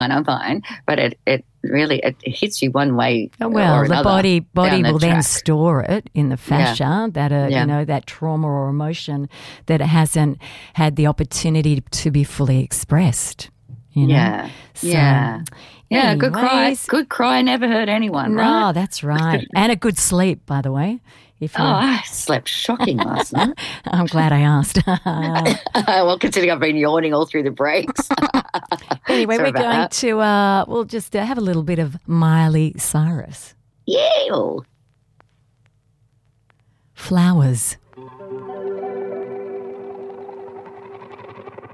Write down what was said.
I'm fine. But it really it hits you one way Well, or the another. body will then track. store it in the fascia that trauma or emotion that it hasn't had the opportunity to be fully expressed. You know? Yeah, So, yeah. Yeah, good cry. anyways, Good cry never hurt anyone, no, right? that's right. And a good sleep, by the way. If Oh, you, I slept shocking last night. I'm glad I asked. Well, considering I've been yawning all through the breaks. Anyway, Sorry we're about going that. to we'll just have a little bit of Miley Cyrus. Yeah. Flowers.